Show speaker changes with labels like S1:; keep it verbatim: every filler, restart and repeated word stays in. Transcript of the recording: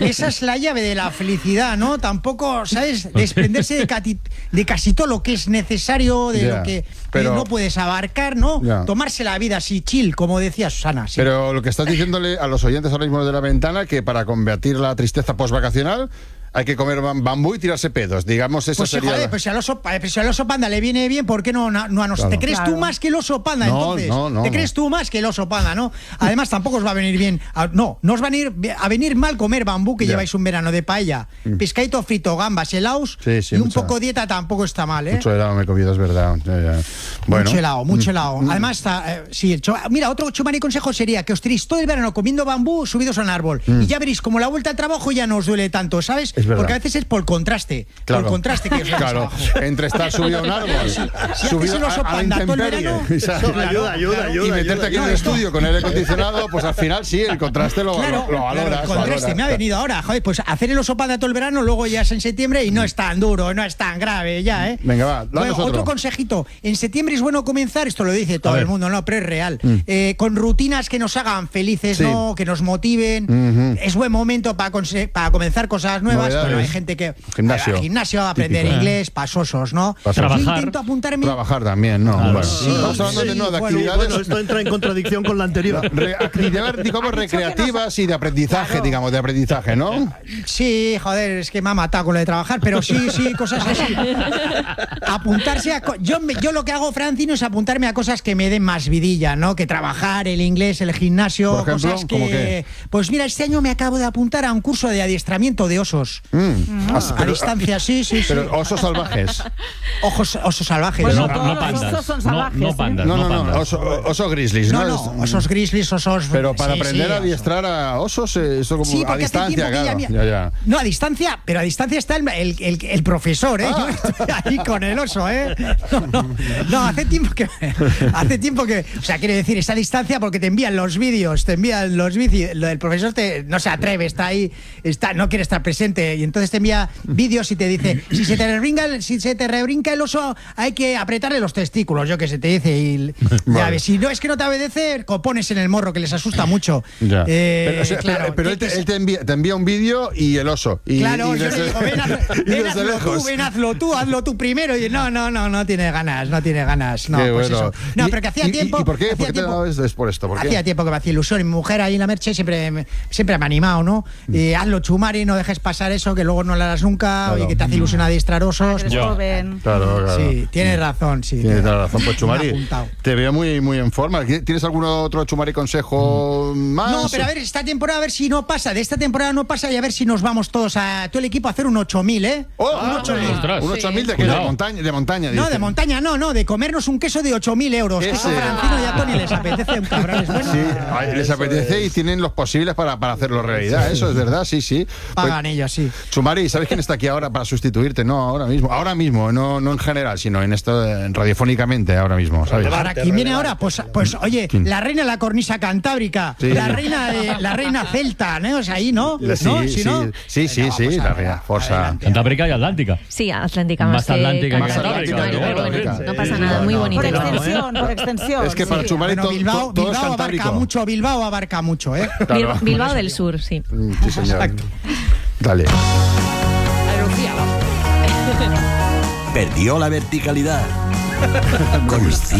S1: esa es la llave de la felicidad, ¿no? Tampoco, ¿sabes? Desprenderse de, cati, de casi todo lo que es necesario, de yeah, lo que pero, no puedes abarcar, ¿no? Yeah. Tomarse la vida así chill, como decía Susana. Sí.
S2: Pero lo que estás diciéndole a los oyentes ahora mismo de La Ventana, que para combatir la tristeza postvacacional hay que comer bambú y tirarse pedos, digamos, eso
S1: pues
S2: sería...
S1: Joder,
S2: la...
S1: pues si al oso, pues si al oso panda le viene bien, ¿por qué no, no, no a nosotros? Claro. ¿Te crees claro. tú más que el oso panda,
S2: no,
S1: entonces?
S2: No, no,
S1: ¿Te
S2: no.
S1: crees tú más que el oso panda, no? Además, tampoco os va a venir bien... A, no, no os va a venir, a venir mal comer bambú, que yeah. lleváis un verano de paella, mm. pescadito frito, gambas, helados, sí, sí, y un mucha, poco dieta tampoco está mal, ¿eh?
S2: Mucho helado me he comido, es verdad. Ya, ya. Bueno.
S1: Mucho helado, mucho helado. Mm. Además, está, eh, sí, el mira, otro chumani consejo sería que os tiréis todo el verano comiendo bambú subidos a un árbol, mm. y ya veréis como la vuelta al trabajo ya no os duele tanto, ¿sabes? Porque a veces es por contraste.
S2: Claro.
S1: Por contraste que
S2: claro, entre estar subido a un árbol,
S1: si, si subido el oso panda todo el verano,
S3: claro, ayuda, ayuda, ayuda,
S2: y meterte
S3: ayuda,
S2: aquí
S3: ayuda,
S2: en el estudio con aire acondicionado, pues al final sí, el contraste lo,
S1: claro,
S2: lo, lo valoras.
S1: Claro, el contraste
S2: valoras.
S1: me ha venido ahora, joder, pues hacer el oso panda todo el verano, luego ya es en septiembre y no es tan duro, no es tan grave ya, ¿eh?
S2: Venga, va,
S1: bueno, otro. otro consejito, en septiembre es bueno comenzar, esto lo dice todo el mundo, no, pero es real, mm. eh, con rutinas que nos hagan felices, sí. ¿no? Que nos motiven, mm-hmm. es buen momento para, para comenzar cosas nuevas, bueno, hay gente que
S2: gimnasio,
S1: al gimnasio a aprender
S2: Típico.
S1: inglés, pasosos, ¿no?
S2: Pasos.
S3: Trabajar.
S1: Yo intento apuntarme.
S2: Trabajar también, ¿no?
S3: Claro.
S2: Bueno,
S1: sí,
S2: estamos hablando
S1: sí,
S2: de, no, de
S1: bueno,
S2: actividades.
S3: Bueno, esto entra en contradicción con la anterior.
S2: Re, actividades, digamos, recreativas y de aprendizaje, claro. digamos, de aprendizaje, ¿no?
S1: Sí, joder, es que me ha matado con lo de trabajar, pero sí, sí, cosas así. Apuntarse a... Yo, yo lo que hago, Francino, es apuntarme a cosas que me den más vidilla, ¿no? Que trabajar, el inglés, el gimnasio,
S2: por ejemplo,
S1: cosas que...
S2: ¿cómo qué?
S1: Pues mira, este año me acabo de apuntar a un curso de adiestramiento de osos.
S2: Mm.
S1: Ah, a pero, distancia, sí, sí,
S2: pero
S1: sí.
S2: Pero osos salvajes.
S1: Ojos, osos salvajes.
S4: Bueno,
S1: no,
S4: no,
S1: no
S4: pandas.
S1: Estos
S4: son salvajes. No, no pandas.
S2: No, no, no.
S4: no
S2: Oso, oso grizzlies,
S1: ¿no?
S2: No,
S1: no, osos grizzlies, osos...
S2: Pero para
S1: sí,
S2: aprender
S1: sí,
S2: a adiestrar a osos, eso como
S1: sí,
S2: a distancia, claro.
S1: Ya,
S2: ya, ya.
S1: No, a distancia, pero a distancia está el, el, el, el profesor, ¿eh? Ah. Yo estoy ahí con el oso, ¿eh? No, no, no, hace tiempo que... Hace tiempo que... O sea, quiere decir, esa distancia porque te envían los vídeos, te envían los vídeos, el profesor te, no se atreve, está ahí, está, no quiere estar presente, y entonces te envía vídeos y te dice, si se te rebrinca, si se te rebrinca el oso, hay que apretarle los testículos, yo que sé, te dice, y vale. ya ves, si no es que no te obedece, pones en el morro, que les asusta mucho.
S2: Ya.
S1: Eh,
S2: pero o sea,
S1: claro,
S2: pero, pero él, te, él te, envía, te envía un vídeo y el oso. Y,
S1: claro,
S2: y
S1: yo
S2: desde,
S1: le digo, ven, haz, ven hazlo lejos. tú, ven hazlo tú, hazlo tú primero. Y no, no, no, no tiene ganas, no tiene ganas. No,
S2: qué
S1: pues
S2: bueno.
S1: eso. No,
S2: y,
S1: pero que hacía
S2: y,
S1: tiempo.
S2: ¿Y por qué?
S1: ¿Por
S2: qué te
S1: tiempo,
S2: es por esto? ¿Por qué?
S1: Hacía tiempo que me hacía ilusión. Y mi mujer ahí en la Merche siempre, siempre me ha animado, ¿no? Mm. Y hazlo, Chumari, no dejes pasar eso, que luego no lo harás nunca. Claro. Oye, que te hace ilusión adiestrar osos.
S4: Claro,
S2: claro, claro.
S1: Sí, tienes razón, sí.
S2: Tienes razón, pues Chumari. Te veo muy, muy en forma. ¿Tienes algún otro Chumari consejo más?
S1: No, pero a ver, esta temporada, a ver si no pasa. De esta temporada no pasa y a ver si nos vamos todos a todo el equipo a hacer un ocho mil, ¿eh?
S2: Oh,
S1: un ocho mil.
S2: Un ocho mil de, de montaña, de montaña.
S1: No, de montaña no, no, de comernos un queso de ocho mil euros. Eso a Francino y a Tony les apetece un cabrón. Bueno.
S2: Sí, les apetece y tienen los posibles para, para hacerlo realidad. Eso es verdad, sí, sí.
S1: Pagan
S2: pues,
S1: ellos, sí.
S2: Chumari, ¿sabes quién está aquí ahora para sustituirte? No, ahora mismo. Ahora mismo, no, no en general, sino en esto, en radiofónicamente, ahora mismo, ¿sabes?
S1: ¿Para quién viene ahora? Pues, pues oye, ¿quién? La reina de la cornisa cantábrica, sí. la reina de, la reina celta, ¿no? O sea, ahí, ¿no?
S2: Sí,
S1: ¿no?
S2: sí,
S1: ¿Sí, no?
S2: sí, sí, sí, sí, la reina Forza.
S4: Cantábrica y Atlántica.
S5: Sí, Atlántica más,
S4: más
S5: que
S4: Atlántica
S5: más
S4: que Cantábrica.
S5: Chumari, pero bueno, no pasa nada, muy bonito.
S6: Por extensión, por extensión.
S2: Es que para
S6: sí.
S2: Chumari
S1: bueno,
S2: todo,
S1: Bilbao,
S2: todo
S1: Bilbao
S2: es
S1: abarca mucho, Bilbao abarca mucho, ¿eh?
S5: Claro. Bilbao del Sur, sí.
S2: Sí, señor. Exacto. Dale.
S7: Perdió la verticalidad. Consciente.